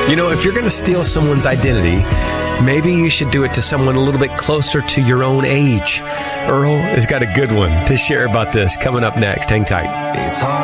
You know, if you're going to steal someone's identity, maybe you should do it to someone a little bit closer to your own age. Earl has got a good one to share about this coming up next. Hang tight.